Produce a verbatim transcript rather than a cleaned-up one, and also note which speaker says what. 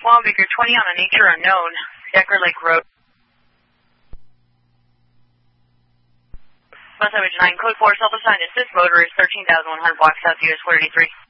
Speaker 1: Swan Baker twenty on a nature unknown, Decker Lake Road. Bus Image nine, code four, self-assigned assist motorist, thirteen thousand one hundred block south, U S four eighty-three.